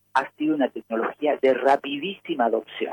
ha sido una tecnología de rapidísima adopción.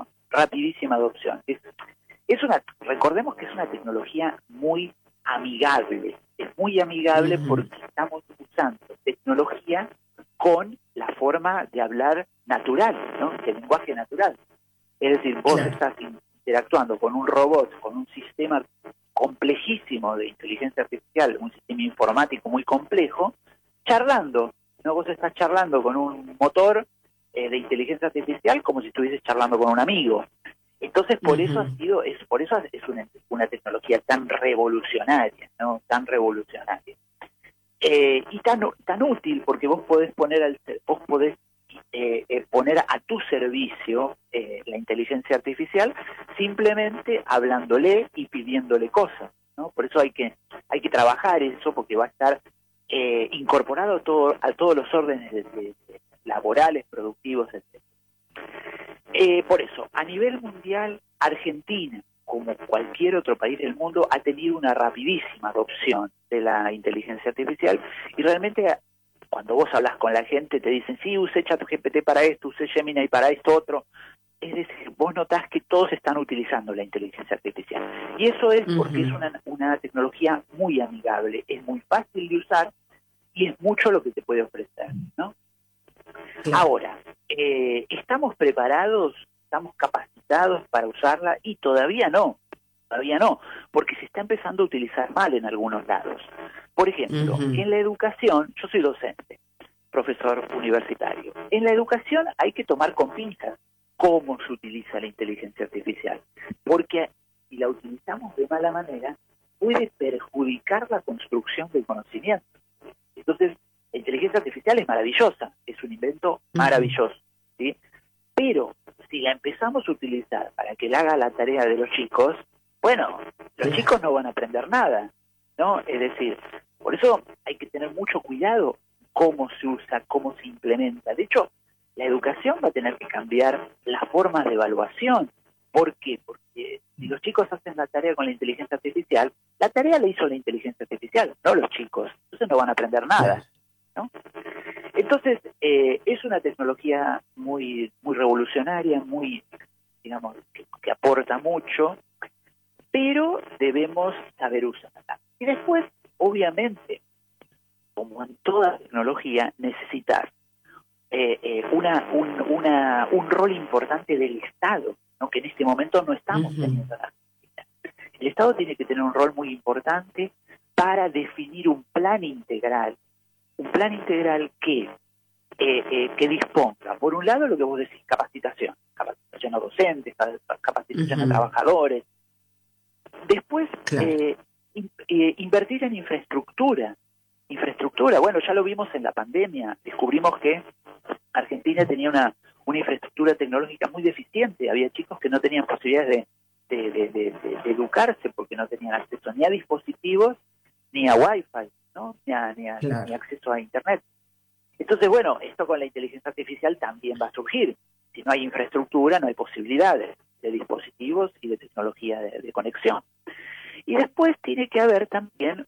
Recordemos que es una tecnología muy amigable. Es muy amigable porque estamos usando tecnología con la forma de hablar natural, ¿no? De lenguaje natural. Es decir, vos estás interactuando con un robot, con un sistema complejísimo de inteligencia artificial, un sistema informático muy complejo, charlando, ¿no? Vos estás charlando con un motor de inteligencia artificial como si estuvieses charlando con un amigo. Entonces, por eso es una tecnología tan revolucionaria, ¿no? Tan revolucionaria. Y tan útil, porque vos podés poner poner a tu servicio la inteligencia artificial simplemente hablándole y pidiéndole cosas, ¿no? Por eso hay que trabajar eso, porque va a estar incorporado a todos los órdenes laborales, productivos, etc. Por eso, a nivel mundial, Argentina, como cualquier otro país del mundo, ha tenido una rapidísima adopción de la inteligencia artificial, y realmente cuando vos hablas con la gente te dicen, sí, usé ChatGPT para esto, usé Gemini para esto otro. Es decir, vos notás que todos están utilizando la inteligencia artificial. Y eso es porque es una tecnología muy amigable, es muy fácil de usar y es mucho lo que te puede ofrecer, ¿no? Ahora, ¿estamos preparados, estamos capacitados para usarla? Y todavía no, porque se está empezando a utilizar mal en algunos lados. Por ejemplo, en la educación, yo soy docente, profesor universitario. En la educación hay que tomar con pinzas cómo se utiliza la inteligencia artificial, porque si la utilizamos de mala manera, puede perjudicar la construcción del conocimiento. Entonces, la inteligencia artificial es maravillosa, es un invento maravilloso, ¿sí? Pero si la empezamos a utilizar para que la haga la tarea de los chicos, bueno, los chicos no van a aprender nada, ¿no? Es decir, por eso hay que tener mucho cuidado cómo se usa, cómo se implementa. De hecho, la educación va a tener que cambiar las formas de evaluación. ¿Por qué? Porque si los chicos hacen la tarea con la inteligencia artificial, la tarea la hizo la inteligencia artificial, no los chicos. Entonces no van a aprender nada, ¿no? Entonces, es una tecnología muy revolucionaria, muy, digamos, que aporta mucho, pero debemos saber usarla. Y después, obviamente, como en toda tecnología, necesitas un rol importante del Estado, ¿no? Que en este momento no estamos teniendo en Argentina. El Estado tiene que tener un rol muy importante para definir un plan integral que disponga, por un lado, lo que vos decís, capacitación a docentes, capacitación a trabajadores. Después, invertir en infraestructura. Bueno, ya lo vimos en la pandemia, descubrimos que Argentina tenía una infraestructura tecnológica muy deficiente, había chicos que no tenían posibilidades de educarse porque no tenían acceso ni a dispositivos ni a Wi-Fi, ¿no? ni acceso a Internet. Entonces, bueno, esto con la inteligencia artificial también va a surgir. Si no hay infraestructura, no hay posibilidades de dispositivos y de tecnología de conexión. Y después tiene que haber también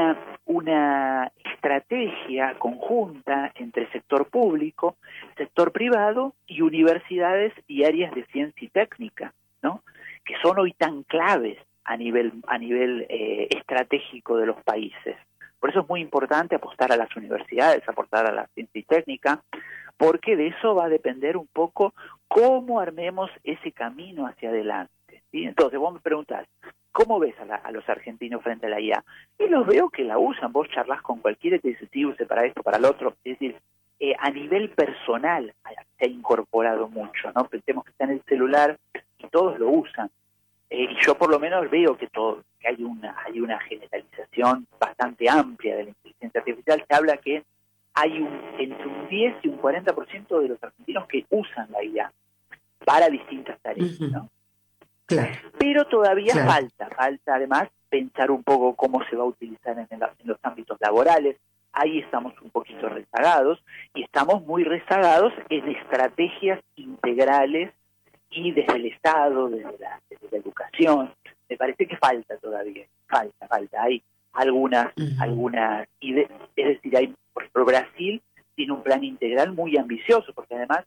una estrategia conjunta entre sector público, sector privado y universidades y áreas de ciencia y técnica, ¿no? Que son hoy tan claves a nivel estratégico de los países. Por eso es muy importante apostar a las universidades, apostar a la ciencia y técnica, porque de eso va a depender un poco cómo armemos ese camino hacia adelante, ¿sí? Entonces vos me preguntás, ¿cómo ves a los argentinos frente a la IA? Y los veo que la usan, vos charlas con cualquiera y te dice, sí, use para esto, para lo otro. Es decir, a nivel personal se ha incorporado mucho, ¿no? Pensemos que está en el celular y todos lo usan. Y yo por lo menos veo que hay una generalización bastante amplia de la inteligencia artificial. Se habla que hay entre un 10 y un 40% de los argentinos que usan la IA para distintas tareas, ¿no? Claro. Pero todavía falta además pensar un poco cómo se va a utilizar en los ámbitos laborales. Ahí estamos un poquito rezagados, y estamos muy rezagados en estrategias integrales y desde el Estado, desde la educación. Me parece que falta todavía, falta. Hay algunas ideas, es decir, por ejemplo, Brasil tiene un plan integral muy ambicioso, porque además